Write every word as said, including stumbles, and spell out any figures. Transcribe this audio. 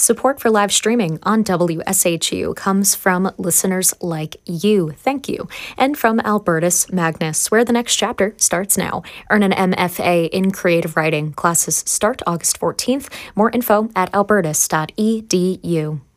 Support for live streaming on W S H U comes from listeners like you. Thank you. And from Albertus Magnus, where the next chapter starts now. Earn an M F A in creative writing. Classes start August fourteenth. More info at albertus dot e d u.